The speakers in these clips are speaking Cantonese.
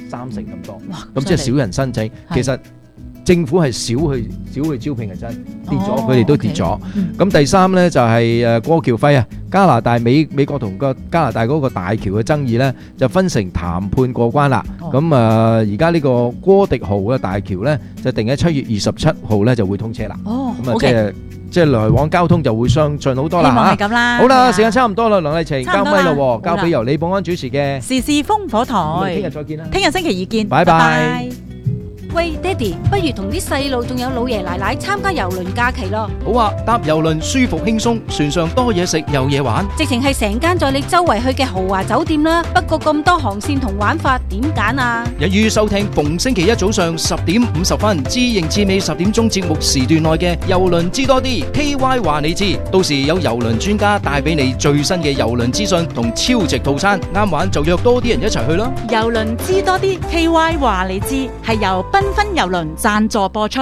3成咁多。 哇， 咁即係少人申請， 係其實政府係少去招聘嘅，真跌咗， 哦佢哋都跌咗。 OK， 咁第三呢，就係過橋費啊，加拿大美國同個加拿大嗰個大橋嘅爭議呢，就分成談判過關啦。 哦咁而家呢個哥迪號嘅大橋呢，就定喺7月27號呢就會通車啦。 哦咁 ，OK， 即係來往交通就會相順好多希望啦嚇。 係咁啦。 好啦， 係啊時間差唔多啦，梁麗晴交咪差唔多啦咯喎，交好啦俾由李保安主持嘅。 時事風火我哋聽日台， 再見啦。 聽日星期二見， 拜拜。 喂，爹哋，不如同啲細路仲有老爺奶奶參加郵輪假期咯， 好啊，搭郵輪舒服輕鬆，船上多嘢食有嘢玩。 直情係成間載你周圍去嘅豪華酒店啦。不過咁多航線同玩法，點揀啊？ 一於收聽逢星期一早上10:50知認知美10點鐘節目時段內嘅郵輪知多啲 KY 話你知，到時有郵輪專家帶俾你最新嘅郵輪資訊同超值套餐，啱玩就約多啲人一齊去啦。 郵輪知多啲 ，KY 話你知，係由繽紛郵輪贊助播出。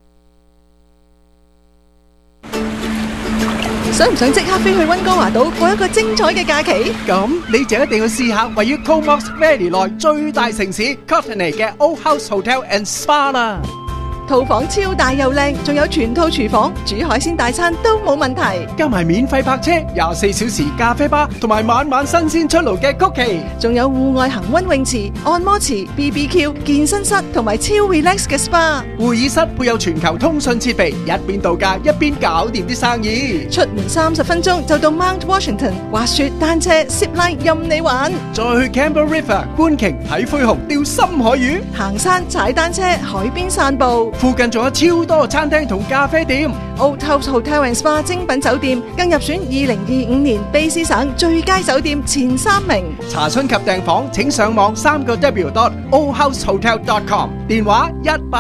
想唔想即刻飛去溫哥華島過一個精彩嘅假期？ 咁你就一定要試下位於 Comox Valley 內最大城市 Courtenay 嘅 Old House Hotel and Spa 啦。 套房超大又靚，仲有全套廚房，煮海鮮大餐都冇問題。 加埋免費泊車、24小時咖啡吧，同埋晚晚新鮮出爐嘅曲奇。 仲有戶外恒溫泳池、按摩池、BBQ、健身室同埋超 relax 嘅 SPA。 會議室配有全球通訊設備，一邊度假一邊搞掂啲生意。 出門30分鐘就到 Mount Washington，滑雪、單車、zip line 任你玩。 再去 Campbell River 觀鯨、睇灰熊、釣深海魚。 行山、踩單車、海邊散步。 附近仲有超多餐廳同咖啡店。 Old House Hotel and Spa 精品酒店更入選2025年卑詩省最佳酒店前3名。 查詢及訂房請上網3w.oldhousehotel.com， 電話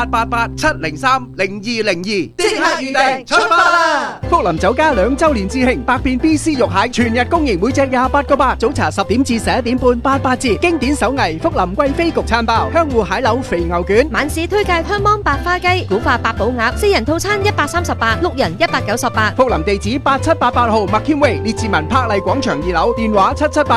1888-703-0202，即刻預訂出發啦！福林酒家2週年致慶，百變 BC 肉蟹全日供應，每隻28個8，早茶10點至11點半88折，經典手藝福林貴妃焗餐包，香芋蟹柳肥牛卷， 晚市推介香芒白花雞、古法八寶鴨，4人套餐138，6人198。 福林地址8788號麥謙威列治文柏麗廣場2樓，電話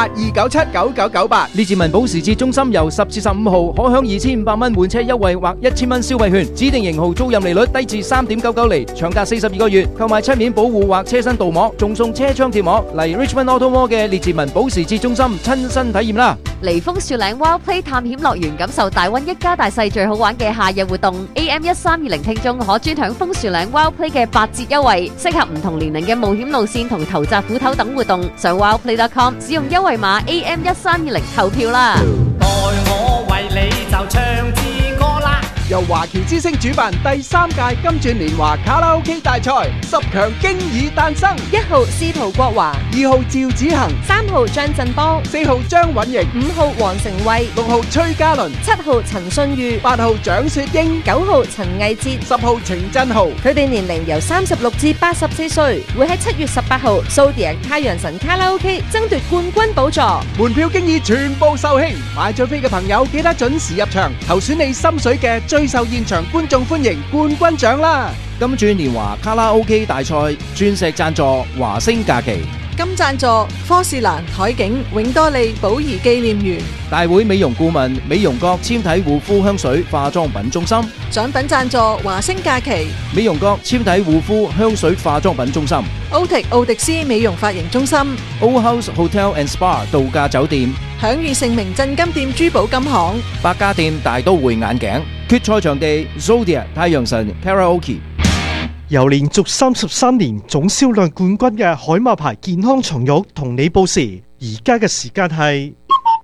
778-297-9998。 列治文保時捷中心由10至15號可享2500蚊換車優惠或1000蚊消費券，指定型號租賃利率低至3.99厘，長達42個月，購買漆面保護或車身鍍膜，仲送車窗貼膜。嚟 Richmond Auto Mall 嘅列治文保時捷中心親身體驗啦！ 嚟楓樹嶺 Wild Play 探險樂園，感受大溫一家大細最好玩嘅夏日活動。AM1320聽眾可專享楓樹嶺 Wild Play 嘅8折優惠，適合唔同年齡嘅冒險路線同投擲斧頭等活動。上 wildplay.com 使用優惠碼 AM1320投票啦！ 待我為你就唱支歌啦！ 由華僑之星主辦第3屆金鑽年華卡拉 OK 大賽，10強經已誕生。 1號司徒國華 2號趙子恒 ，3號張振邦 ，4號張允瑩 ，5號黃成慧 ，6號崔嘉倫 ，7號陳信裕 ，8號蔣雪英 ，9號陳毅哲 ，10號程振豪。 佢哋年齡由36至84歲，會喺7月18號Zodiac太陽神卡拉 OK 爭奪冠軍寶座。 門票經已全部售罄，買咗飛嘅朋友記得準時入場，投選你心水嘅最受現場觀眾歡迎冠軍獎啦！ 金鑽年華卡拉 OK 大賽鑽石贊助華星假期， 金贊助科士蘭、海景、永多利、寶儀紀念園。 大會美容顧問美容閣纖體護膚香水化妝品中心， 獎品贊助華星假期。 美容閣纖體護膚香水化妝品中心， 奧迪斯美容髮型中心。 Old House Hotel and Spa 度假酒店， 享譽盛名鎮金店珠寶金行。 百家店大都會眼鏡，決賽場地 Zodiac 太陽神 Karaoke。 由連續33年總銷量冠軍嘅海馬牌健康床褥同你報時，而家嘅時間係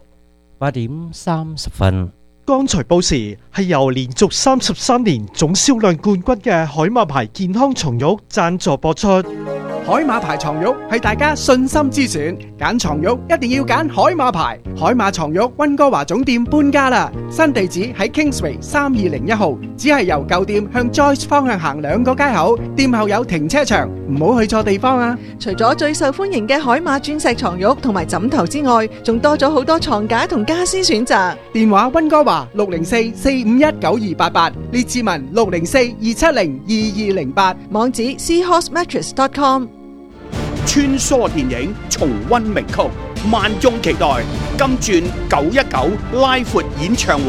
8點30分。 剛才報時係由連續33年總銷量冠軍嘅海馬牌健康床褥贊助播出。 海馬牌床褥係大家信心之選，揀床褥一定要揀海馬牌。海馬床褥溫哥華總店搬家啦，新地址喺 Kingsway 3201號，只係由舊店向 Joyce 方向行2個街口，店後有停車場，唔好去錯地方啊！ 除咗最受歡迎嘅海馬鑽石床褥同埋枕頭之外，仲多咗好多床架同家私選擇。 電話溫哥華604-451-9288，列治文604-270-2208， 網址 seahorsemattress.com。 穿梭電影重溫名曲，萬眾期待金鑽919拉闊演唱會。